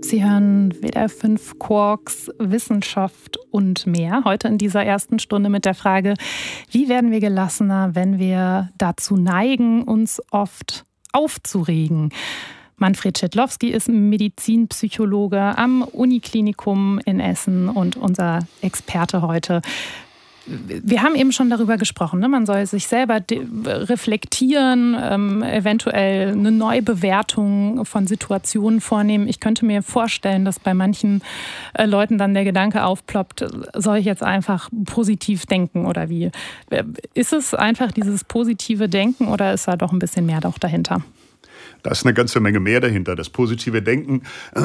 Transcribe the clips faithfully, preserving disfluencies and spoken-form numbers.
Sie hören W D R fünf Quarks Wissenschaft und mehr. Heute in dieser ersten Stunde mit der Frage, wie werden wir gelassener, wenn wir dazu neigen, uns oft aufzuregen? Manfred Schedlowski ist Medizinpsychologe am Uniklinikum in Essen und unser Experte heute. Wir haben eben schon darüber gesprochen, ne? Man soll sich selber reflektieren, ähm, eventuell eine Neubewertung von Situationen vornehmen. Ich könnte mir vorstellen, dass bei manchen äh, Leuten dann der Gedanke aufploppt, soll ich jetzt einfach positiv denken oder wie? Ist es einfach dieses positive Denken oder ist da doch ein bisschen mehr doch dahinter? Da ist eine ganze Menge mehr dahinter. Das positive Denken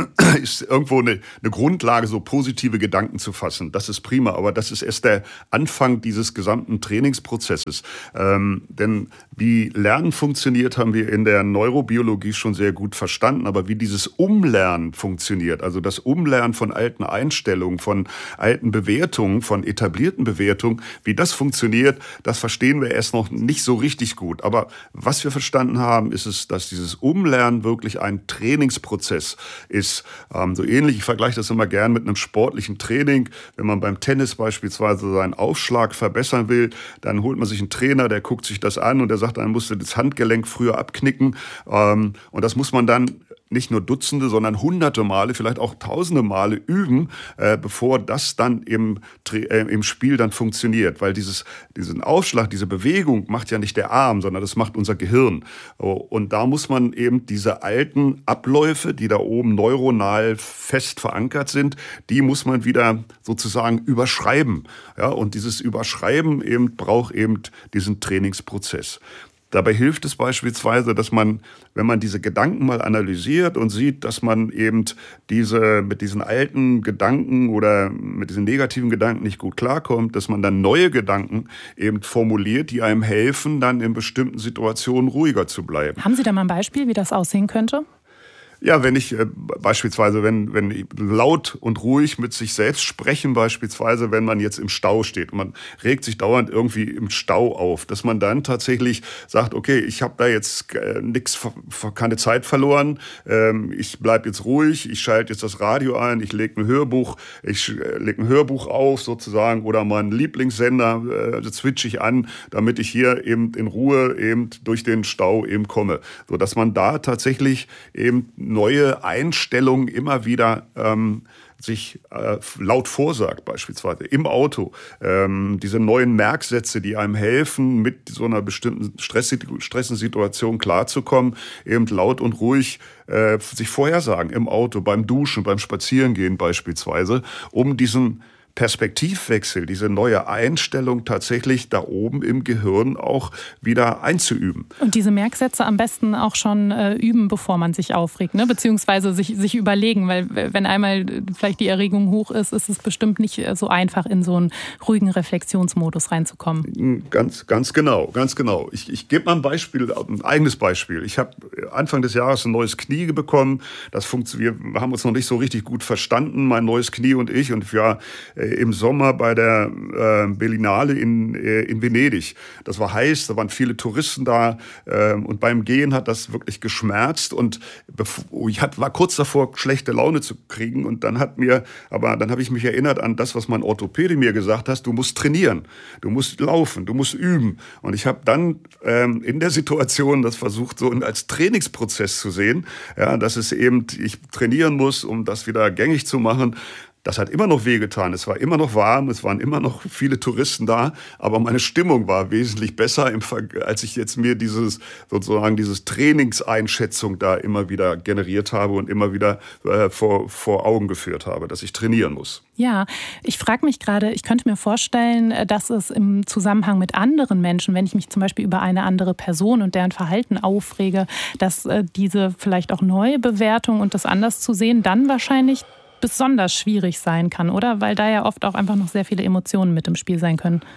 ist irgendwo eine, eine Grundlage, so positive Gedanken zu fassen. Das ist prima, aber das ist erst der Anfang dieses gesamten Trainingsprozesses. Ähm, denn wie Lernen funktioniert, haben wir in der Neurobiologie schon sehr gut verstanden. Aber wie dieses Umlernen funktioniert, also das Umlernen von alten Einstellungen, von alten Bewertungen, von etablierten Bewertungen, wie das funktioniert, das verstehen wir erst noch nicht so richtig gut. Aber was wir verstanden haben, ist es, dass dieses Umlernen wirklich ein Trainingsprozess ist. Ähm, so ähnlich, ich vergleiche das immer gern mit einem sportlichen Training. Wenn man beim Tennis beispielsweise seinen Aufschlag verbessern will, dann holt man sich einen Trainer, der guckt sich das an und der sagt, dann musst du das Handgelenk früher abknicken. Ähm, und das muss man dann nicht nur Dutzende, sondern hunderte Male, vielleicht auch tausende Male üben, äh, bevor das dann im, äh, im Spiel dann funktioniert. Weil dieses, diesen Aufschlag, diese Bewegung macht ja nicht der Arm, sondern das macht unser Gehirn. Und da muss man eben diese alten Abläufe, die da oben neuronal fest verankert sind, die muss man wieder sozusagen überschreiben. Ja, und dieses Überschreiben eben braucht eben diesen Trainingsprozess. Dabei hilft es beispielsweise, dass man, wenn man diese Gedanken mal analysiert und sieht, dass man eben diese, mit diesen alten Gedanken oder mit diesen negativen Gedanken nicht gut klarkommt, dass man dann neue Gedanken eben formuliert, die einem helfen, dann in bestimmten Situationen ruhiger zu bleiben. Haben Sie da mal ein Beispiel, wie das aussehen könnte? Ja, wenn ich äh, beispielsweise, wenn, wenn laut und ruhig mit sich selbst sprechen, beispielsweise, wenn man jetzt im Stau steht und man regt sich dauernd irgendwie im Stau auf, dass man dann tatsächlich sagt, okay, ich habe da jetzt äh, nix, keine Zeit verloren, ähm, ich bleib jetzt ruhig, ich schalte jetzt das Radio ein, ich lege ein Hörbuch, ich äh, lege ein Hörbuch auf sozusagen oder meinen Lieblingssender äh, also switche ich an, damit ich hier eben in Ruhe eben durch den Stau eben komme, so dass man da tatsächlich eben neue Einstellungen immer wieder ähm, sich äh, laut vorsagt, beispielsweise im Auto. Ähm, diese neuen Merksätze, die einem helfen, mit so einer bestimmten stressigen Situation klarzukommen, eben laut und ruhig äh, sich vorhersagen im Auto, beim Duschen, beim Spazierengehen beispielsweise, um diesen Perspektivwechsel, diese neue Einstellung tatsächlich da oben im Gehirn auch wieder einzuüben. Und diese Merksätze am besten auch schon äh, üben, bevor man sich aufregt, ne? Beziehungsweise sich, sich überlegen, weil wenn einmal vielleicht die Erregung hoch ist, ist es bestimmt nicht so einfach, in so einen ruhigen Reflexionsmodus reinzukommen. Ganz, ganz genau, ganz genau. Ich, ich gebe mal ein Beispiel, ein eigenes Beispiel. Ich habe Anfang des Jahres ein neues Knie bekommen. Das funktioniert, wir haben uns noch nicht so richtig gut verstanden, mein neues Knie und ich. Und ich war im Sommer bei der äh, Berlinale in, äh, in Venedig. Das war heiß, da waren viele Touristen da äh, und beim Gehen hat das wirklich geschmerzt und ich hat, war kurz davor, schlechte Laune zu kriegen und dann hat mir, aber dann habe ich mich erinnert an das, was mein Orthopäde mir gesagt hat, du musst trainieren, du musst laufen, du musst üben und ich habe dann ähm, in der Situation das versucht, so als Trainingsprozess zu sehen, ja, dass es eben, ich trainieren muss, um das wieder gängig zu machen. Das hat immer noch wehgetan. Es war immer noch warm, es waren immer noch viele Touristen da, aber meine Stimmung war wesentlich besser, im Ver- als ich jetzt mir dieses sozusagen dieses Trainingseinschätzung da immer wieder generiert habe und immer wieder äh, vor, vor Augen geführt habe, dass ich trainieren muss. Ja, ich frage mich gerade, ich könnte mir vorstellen, dass es im Zusammenhang mit anderen Menschen, wenn ich mich zum Beispiel über eine andere Person und deren Verhalten aufrege, dass äh, diese vielleicht auch neue Bewertung und das anders zu sehen, dann wahrscheinlich besonders schwierig sein kann, oder? Weil da ja oft auch einfach noch sehr viele Emotionen mit im Spiel sein können.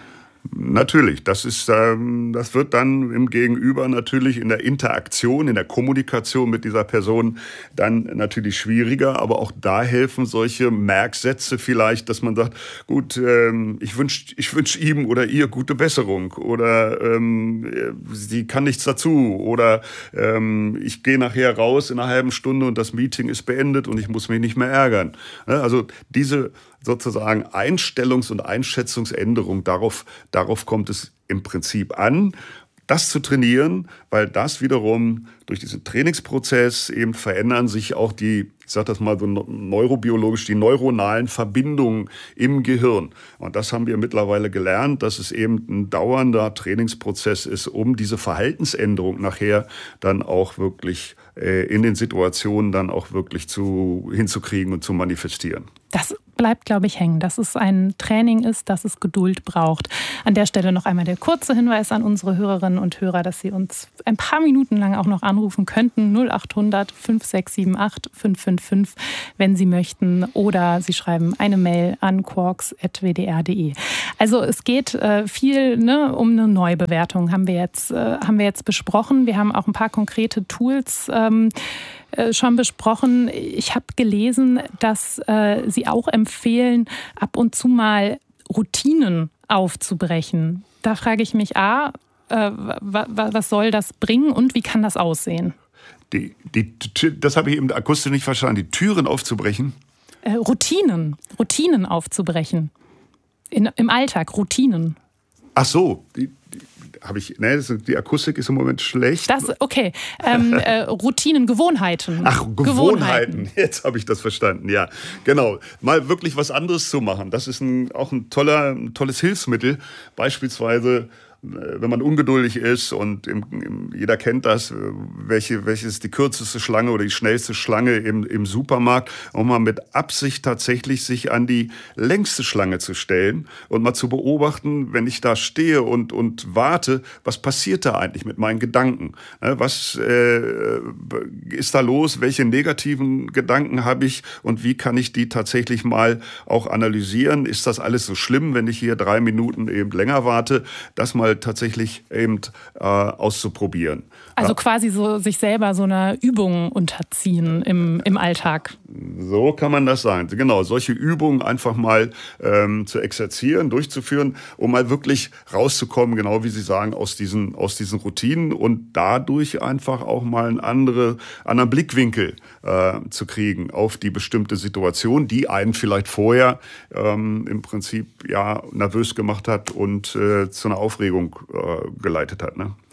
Natürlich, das ist, ähm, das wird dann im Gegenüber natürlich in der Interaktion, in der Kommunikation mit dieser Person dann natürlich schwieriger. Aber auch da helfen solche Merksätze vielleicht, dass man sagt, gut, ähm, ich wünsche ich wünsch ihm oder ihr gute Besserung oder ähm, sie kann nichts dazu oder ähm, ich gehe nachher raus in einer halben Stunde und das Meeting ist beendet und ich muss mich nicht mehr ärgern. Also diese sozusagen Einstellungs- und Einschätzungsänderung, darauf, darauf kommt es im Prinzip an, das zu trainieren, weil das wiederum durch diesen Trainingsprozess eben verändern sich auch die, ich sage das mal so neurobiologisch, die neuronalen Verbindungen im Gehirn. Und das haben wir mittlerweile gelernt, dass es eben ein dauernder Trainingsprozess ist, um diese Verhaltensänderung nachher dann auch wirklich äh, in den Situationen dann auch wirklich zu, hinzukriegen und zu manifestieren. Das bleibt, glaube ich, hängen, dass es ein Training ist, dass es Geduld braucht. An der Stelle noch einmal der kurze Hinweis an unsere Hörerinnen und Hörer, dass sie uns ein paar Minuten lang auch noch anrufen könnten. null acht hundert fünf sechs sieben acht fünf fünf fünf, wenn Sie möchten. Oder Sie schreiben eine Mail an quarks at w d r punkt d e. Also es geht äh, viel ne, um eine Neubewertung, haben wir, jetzt, äh, haben wir jetzt besprochen. Wir haben auch ein paar konkrete Tools ähm, schon besprochen. Ich habe gelesen, dass äh, Sie auch empfehlen, ab und zu mal Routinen aufzubrechen. Da frage ich mich, A, äh, was soll das bringen und wie kann das aussehen? Die, die, das habe ich eben akustisch nicht verstanden. Die Türen aufzubrechen? Äh, Routinen. Routinen aufzubrechen. In, im Alltag, Routinen. Ach so, die, die habe ich, ne, die Akustik ist im Moment schlecht. Das, okay, ähm, äh, Routinen, Gewohnheiten. Ach, Gewohnheiten. Gewohnheiten. Jetzt habe ich das verstanden, ja. Genau, mal wirklich was anderes zu machen. Das ist ein, auch ein, toller, ein tolles Hilfsmittel. Beispielsweise, wenn man ungeduldig ist und im, im, jeder kennt das, welche, welche ist die kürzeste Schlange oder die schnellste Schlange im, im Supermarkt, um mal mit Absicht tatsächlich sich an die längste Schlange zu stellen und mal zu beobachten, wenn ich da stehe und, und warte, was passiert da eigentlich mit meinen Gedanken? Was äh, ist da los? Welche negativen Gedanken habe ich und wie kann ich die tatsächlich mal auch analysieren? Ist das alles so schlimm, wenn ich hier drei Minuten eben länger warte? Das mal tatsächlich eben äh, auszuprobieren. Also ja. Quasi so sich selber so einer Übung unterziehen im, im Alltag. So kann man das sagen. Genau, solche Übungen einfach mal ähm, zu exerzieren, durchzuführen, um mal wirklich rauszukommen, genau wie Sie sagen, aus diesen, aus diesen Routinen und dadurch einfach auch mal einen andere, anderen Blickwinkel äh, zu kriegen auf die bestimmte Situation, die einen vielleicht vorher ähm, im Prinzip ja nervös gemacht hat und äh, zu einer Aufregung äh, geleitet hat. Ne?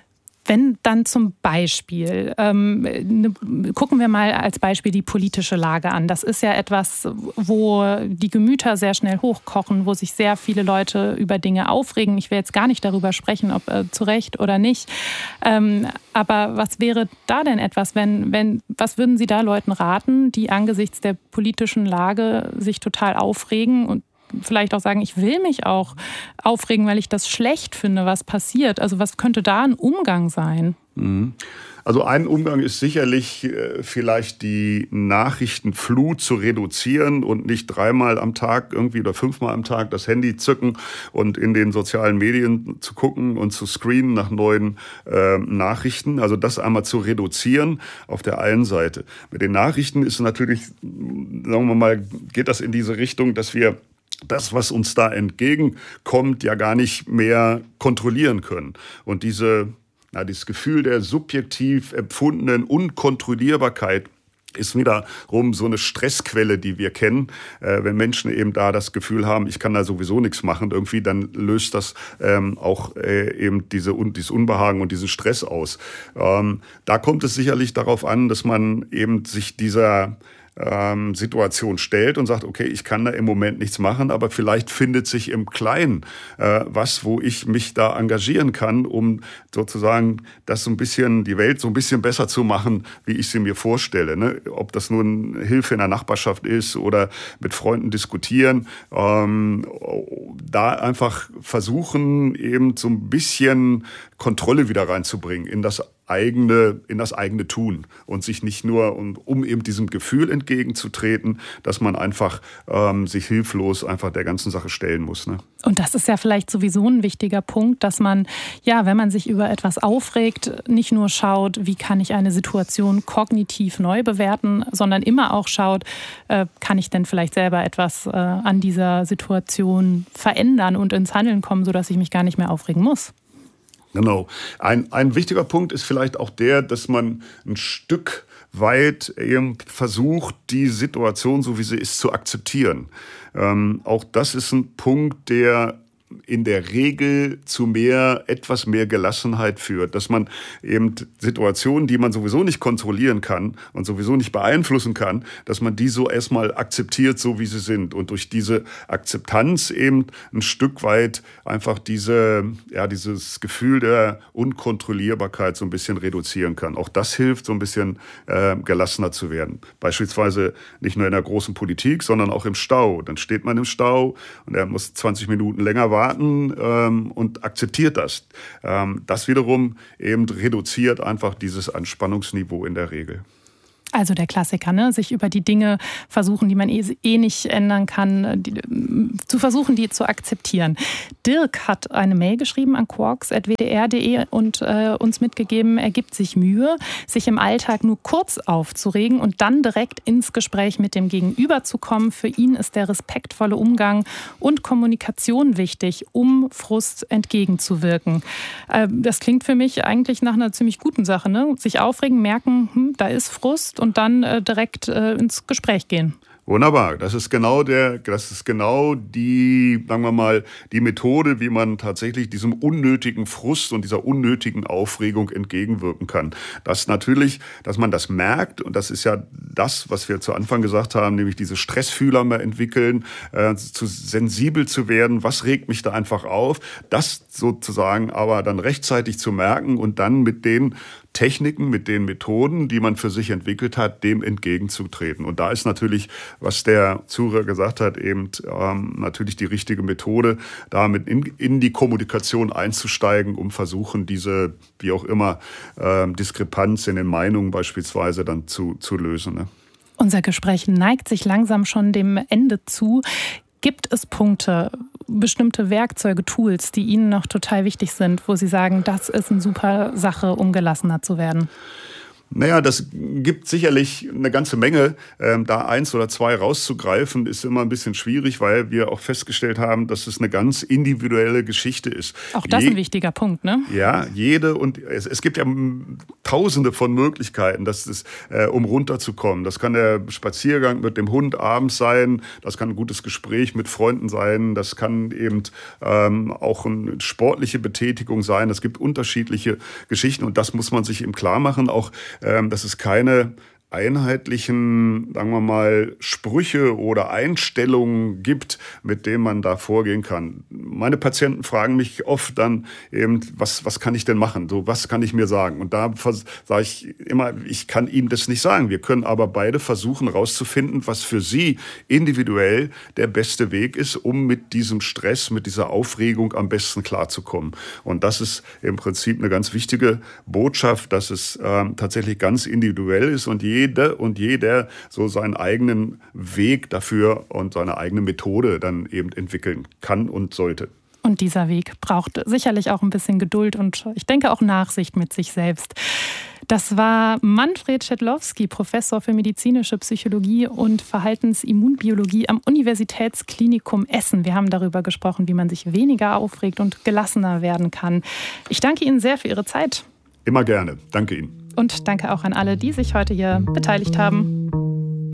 Wenn dann zum Beispiel, ähm, ne, gucken wir mal als Beispiel die politische Lage an. Das ist ja etwas, wo die Gemüter sehr schnell hochkochen, wo sich sehr viele Leute über Dinge aufregen. Ich will jetzt gar nicht darüber sprechen, ob äh, zu Recht oder nicht. Ähm, aber was wäre da denn etwas, wenn, wenn, was würden Sie da Leuten raten, die angesichts der politischen Lage sich total aufregen und vielleicht auch sagen, ich will mich auch aufregen, weil ich das schlecht finde, was passiert. Also was könnte da ein Umgang sein? Also ein Umgang ist sicherlich vielleicht die Nachrichtenflut zu reduzieren und nicht dreimal am Tag irgendwie oder fünfmal am Tag das Handy zücken und in den sozialen Medien zu gucken und zu screenen nach neuen äh, Nachrichten. Also das einmal zu reduzieren auf der einen Seite. Mit den Nachrichten ist natürlich, sagen wir mal, geht das in diese Richtung, dass wir das, was uns da entgegenkommt, ja gar nicht mehr kontrollieren können. Und diese, na, dieses Gefühl der subjektiv empfundenen Unkontrollierbarkeit ist wiederum so eine Stressquelle, die wir kennen. Äh, wenn Menschen eben da das Gefühl haben, ich kann da sowieso nichts machen, irgendwie, dann löst das ähm, auch äh, eben diese, dieses Unbehagen und diesen Stress aus. Ähm, da kommt es sicherlich darauf an, dass man eben sich dieser Ähm, Situation stellt und sagt, okay, ich kann da im Moment nichts machen, aber vielleicht findet sich im Kleinen äh, was, wo ich mich da engagieren kann, um sozusagen das so ein bisschen, die Welt so ein bisschen besser zu machen, wie ich sie mir vorstelle. Ne? Ob das nun Hilfe in der Nachbarschaft ist oder mit Freunden diskutieren, ähm, da einfach versuchen, eben so ein bisschen Kontrolle wieder reinzubringen in das eigene, in das eigene Tun und sich nicht nur, um, um eben diesem Gefühl entgegenzutreten, dass man einfach ähm, sich hilflos einfach der ganzen Sache stellen muss. Ne? Und das ist ja vielleicht sowieso ein wichtiger Punkt, dass man, ja, wenn man sich über etwas aufregt, nicht nur schaut, wie kann ich eine Situation kognitiv neu bewerten, sondern immer auch schaut, äh, kann ich denn vielleicht selber etwas äh, an dieser Situation verändern und ins Handeln kommen, sodass ich mich gar nicht mehr aufregen muss. Genau. Ein, ein wichtiger Punkt ist vielleicht auch der, dass man ein Stück weit eben versucht, die Situation, so wie sie ist, zu akzeptieren. Ähm, auch das ist ein Punkt, der in der Regel zu mehr, etwas mehr Gelassenheit führt, dass man eben Situationen, die man sowieso nicht kontrollieren kann und sowieso nicht beeinflussen kann, dass man die so erstmal akzeptiert, so wie sie sind und durch diese Akzeptanz eben ein Stück weit einfach diese, ja, dieses Gefühl der Unkontrollierbarkeit so ein bisschen reduzieren kann. Auch das hilft, so ein bisschen äh, gelassener zu werden. Beispielsweise nicht nur in der großen Politik, sondern auch im Stau. Dann steht man im Stau und er muss zwanzig Minuten länger warten. Ähm, und akzeptiert das. Ähm, das wiederum eben reduziert einfach dieses Anspannungsniveau in der Regel. Also der Klassiker, ne? Sich über die Dinge versuchen, die man eh, eh nicht ändern kann, die, zu versuchen, die zu akzeptieren. Dirk hat eine Mail geschrieben an quarks at w d r punkt d e und äh, uns mitgegeben, er gibt sich Mühe, sich im Alltag nur kurz aufzuregen und dann direkt ins Gespräch mit dem Gegenüber zu kommen. Für ihn ist der respektvolle Umgang und Kommunikation wichtig, um Frust entgegenzuwirken. Äh, das klingt für mich eigentlich nach einer ziemlich guten Sache, ne? Sich aufregen, merken, hm, da ist Frust und dann äh, direkt äh, ins Gespräch gehen. Wunderbar. Das ist genau der, das ist genau die, sagen wir mal, die Methode, wie man tatsächlich diesem unnötigen Frust und dieser unnötigen Aufregung entgegenwirken kann. Das natürlich, dass man das merkt, und das ist ja das, was wir zu Anfang gesagt haben, nämlich diese Stressfühler mal entwickeln, äh, zu sensibel zu werden. Was regt mich da einfach auf? Das sozusagen aber dann rechtzeitig zu merken und dann mit den Techniken, mit den Methoden, die man für sich entwickelt hat, dem entgegenzutreten. Und da ist natürlich, was der Zuhörer gesagt hat, eben ähm, natürlich die richtige Methode, damit in, in die Kommunikation einzusteigen, um versuchen, diese, wie auch immer, äh, Diskrepanz in den Meinungen beispielsweise dann zu, zu lösen. Ne? Unser Gespräch neigt sich langsam schon dem Ende zu. Gibt es Punkte, bestimmte Werkzeuge, Tools, die Ihnen noch total wichtig sind, wo Sie sagen, das ist eine super Sache, um gelassener zu werden? Naja, das gibt sicherlich eine ganze Menge. Ähm, da eins oder zwei rauszugreifen, ist immer ein bisschen schwierig, weil wir auch festgestellt haben, dass es eine ganz individuelle Geschichte ist. Auch das Je- ein wichtiger Punkt, ne? Ja, jede und es, es gibt ja tausende von Möglichkeiten, dass es, äh, um runterzukommen. Das kann der Spaziergang mit dem Hund abends sein, das kann ein gutes Gespräch mit Freunden sein, das kann eben ähm, auch eine sportliche Betätigung sein. Es gibt unterschiedliche Geschichten und das muss man sich eben klar machen, auch dass es keine einheitlichen, sagen wir mal, Sprüche oder Einstellungen gibt, mit denen man da vorgehen kann. Meine Patienten fragen mich oft dann eben, was, was kann ich denn machen? So, was kann ich mir sagen? Und da sage ich immer, ich kann Ihnen das nicht sagen. Wir können aber beide versuchen rauszufinden, was für Sie individuell der beste Weg ist, um mit diesem Stress, mit dieser Aufregung am besten klarzukommen. Und das ist im Prinzip eine ganz wichtige Botschaft, dass es ähm, tatsächlich ganz individuell ist und je Jede und jeder so seinen eigenen Weg dafür und seine eigene Methode dann eben entwickeln kann und sollte. Und dieser Weg braucht sicherlich auch ein bisschen Geduld und ich denke auch Nachsicht mit sich selbst. Das war Manfred Schedlowski, Professor für medizinische Psychologie und Verhaltensimmunbiologie am Universitätsklinikum Essen. Wir haben darüber gesprochen, wie man sich weniger aufregt und gelassener werden kann. Ich danke Ihnen sehr für Ihre Zeit. Immer gerne. Danke Ihnen. Und danke auch an alle, die sich heute hier beteiligt haben.